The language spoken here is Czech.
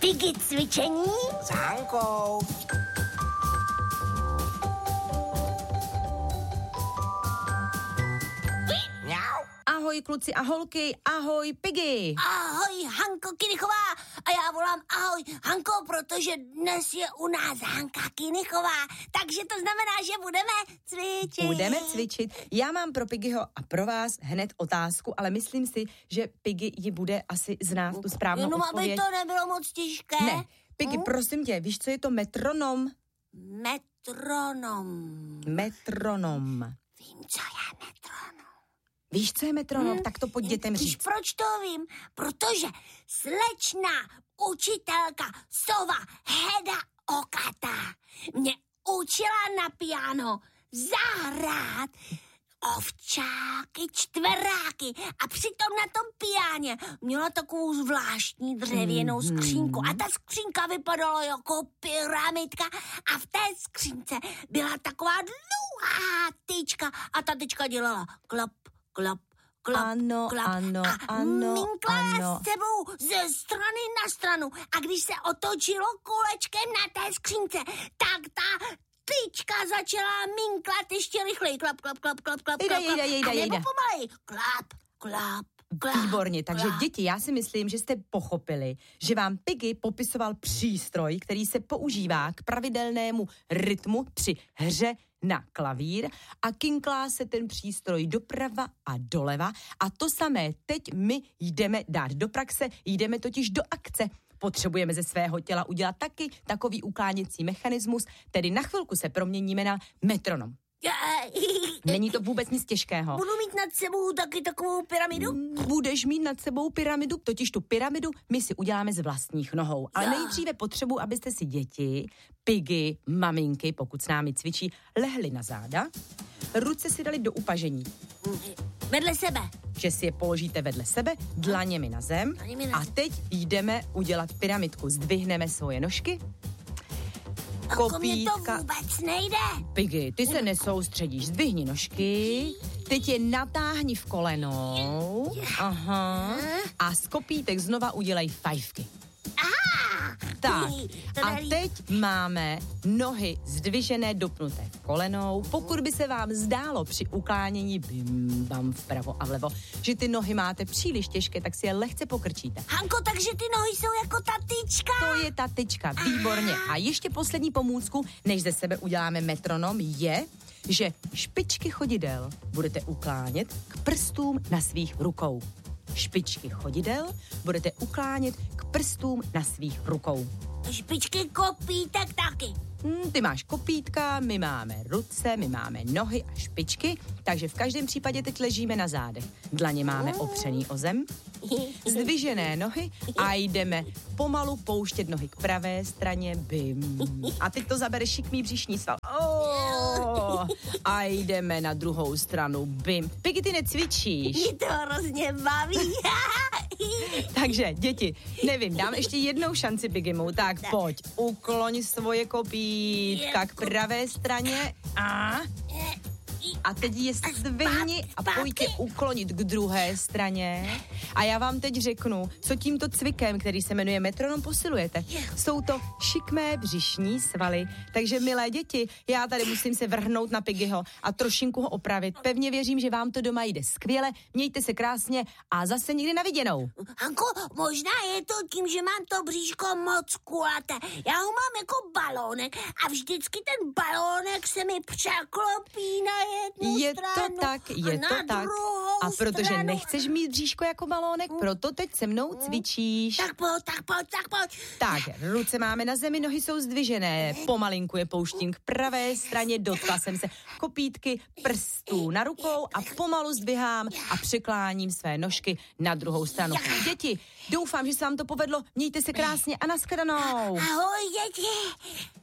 Piggy cvičení s Hankou. Ahoj kluci a holky, ahoj Piggy. Ahoj Hanko Kynichová a já volám ahoj Hanko, protože dnes je u nás Hanka Kynichová, takže to znamená, že budeme cvičit. Budeme cvičit. Já mám pro Piggyho a pro vás hned otázku, ale myslím si, že Piggy ji bude asi znát tu správnou odpověď. Jenom aby to nebylo moc těžké. Ne, Piggy, prosím tě, víš, co je to metronom? Metronom. Vím, co je metronom. Víš, co je metronom? Tak to pojď dětem říct. Proč to vím? Protože slečna učitelka Sova Heda Okatá mě učila na piano zahrát ovčáky, čtveráky a přitom na tom piáně měla takovou zvláštní dřevěnou skřínku a ta skřínka vypadala jako pyramidka a v té skřínce byla taková dlouhá tyčka a ta tyčka dělala klap, klap, klap, ano, klap a minkla s sebou ze strany na stranu a když se otočilo kulečkem na té skřínce, tak ta tyčka začala minklat ještě rychleji. Klap, klap, klap, klap, klap, klap. A nebo pomalej. Klap, klap, klap. Výborně, takže děti, já si myslím, že jste pochopili, že vám Piggy popisoval přístroj, který se používá k pravidelnému rytmu při hře na klavír a kinklá se ten přístroj doprava a doleva a to samé teď my jdeme dát do praxe, jdeme totiž do akce. Potřebujeme ze svého těla udělat taky takový ukláněcí mechanismus, tedy na chvilku se proměníme na metronom. Není to vůbec nic těžkého. Budu mít nad sebou taky takovou pyramidu? Budeš mít nad sebou pyramidu, totiž tu pyramidu my si uděláme z vlastních nohou. Ale nejdříve potřebuji, abyste si děti, Piggy, maminky, pokud s námi cvičí, lehli na záda, ruce si dali do upažení. Vedle sebe. Že si je položíte vedle sebe, dlaněmi na zem a teď jdeme udělat pyramidku. Zdvihneme svoje nožky. Kopítka. Mně to vůbec nejde. Piggy, ty se nesoustředíš. Zdvihni nožky, teď je natáhni v kolenou. Aha. A z kopítek znova udělej fajfky. Tak, a teď máme nohy zdvižené, dopnuté v kolenou. Pokud by se vám zdálo při uklánění bim, bam, vpravo a vlevo, že ty nohy máte příliš těžké, tak si je lehce pokrčíte. Hanko, takže ty nohy jsou jako ta tyčka. To je ta tyčka, výborně. A ještě poslední pomůcku, než ze sebe uděláme metronom, je, že špičky chodidel budete uklánět k prstům na svých rukou. Špičky chodidel budete uklánět k prstům na svých rukou. Špičky kopítek taky. Ty máš kopítka, my máme ruce, my máme nohy a špičky, takže v každém případě teď ležíme na zádech. Dlaně máme opřený o zem, zdvižené nohy a jdeme pomalu pouštět nohy k pravé straně, bim. A teď to zabere šikmý břišní sval. A jdeme na druhou stranu, bim. Piggy, ty necvičíš. Mě to hrozně baví. Takže, děti, nevím, dám ještě jednou šanci Piggymu, tak pojď, ukloň svoje kopítka k pravé straně a teď je zdvihni a pojďte uklonit k druhé straně. A já vám teď řeknu, co tímto cvikem, který se jmenuje metronom, posilujete. Jsou to šikmé břišní svaly. Takže, milé děti, já tady musím se vrhnout na Piggyho a trošinku ho opravit. Pevně věřím, že vám to doma jde skvěle. Mějte se krásně a zase někdy na viděnou. Hanko, možná je to tím, že mám to bříško moc kulaté. Já ho mám jako balónek a vždycky ten balónek se mi překlopí na jednu stranu. Je to tak. A protože nechceš mít bříško jako balónek, proto teď se mnou cvičíš. Tak pojď. Tak, ruce máme na zemi, nohy jsou zdvižené. Pomalinku je pouštím k pravé straně, dotkla jsem se kopítky prstů na rukou a pomalu zdvihám a překláním své nožky na druhou stranu. Děti, doufám, že se vám to povedlo. Mějte se krásně a nashledanou. Ahoj, děti.